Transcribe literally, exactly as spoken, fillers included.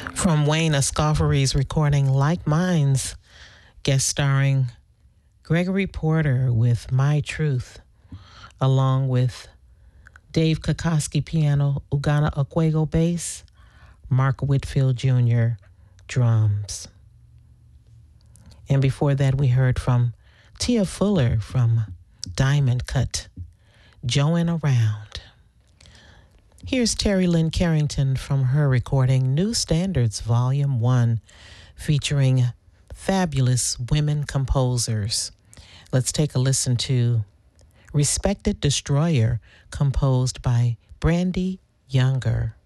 From Wayne Escoffery's recording Like Minds, guest starring Gregory Porter with My Truth, along with Dave Kokoski piano, Ugana Okwego bass, Mark Whitfield Junior drums. And before that, we heard from Tia Fuller from Diamond Cut, Join Around. Here's Terry Lynn Carrington from her recording New Standards Volume one, featuring fabulous women composers. Let's take a listen to Respected Destroyer, composed by Brandy Younger.